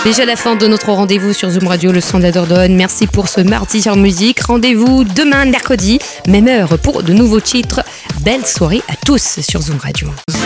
Déjà la fin de notre rendez-vous sur Zoom Radio, le son de la Dordogne. Merci pour ce mardi sur musique. Rendez-vous demain, mercredi, même heure pour de nouveaux titres. Belle soirée à tous sur Zoom Radio.